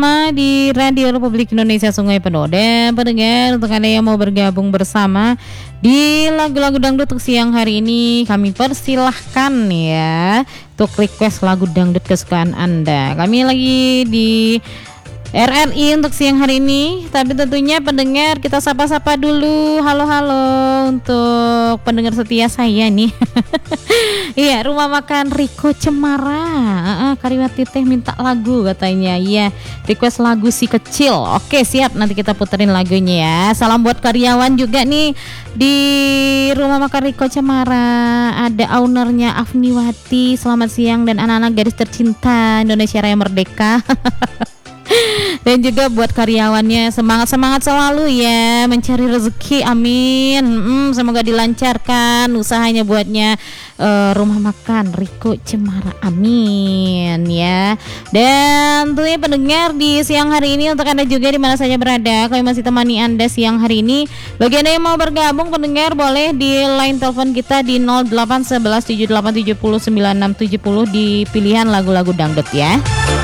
bersama di Radio Republik Indonesia Sungai Penuh. Dan pendengar, untuk Anda yang mau bergabung bersama di lagu-lagu dangdut untuk siang hari ini, kami persilahkan ya untuk request lagu dangdut kesukaan Anda. Kami lagi di RRI untuk siang hari ini, tapi tentunya pendengar kita sapa-sapa dulu. Halo untuk pendengar setia saya nih. Iya, Rumah Makan Riko Cemara. Karyawati teh minta lagu katanya. Iya, request lagu si kecil. Oke, siap, nanti kita puterin lagunya ya. Salam buat karyawan juga nih di Rumah Makan Riko Cemara. Ada ownernya Afniwati. Selamat siang, dan anak-anak garis tercinta Indonesia Raya Merdeka. Dan juga buat karyawannya, semangat selalu ya mencari rezeki, amin. Semoga dilancarkan usahanya buatnya Rumah Makan Riko Cemara, amin ya. Dan tentunya pendengar di siang hari ini, untuk Anda juga di mana saja berada, kami masih temani Anda siang hari ini. Bagi Anda yang mau bergabung pendengar, boleh di line telepon kita di 0811 7870 9670 di pilihan lagu-lagu dangdut ya.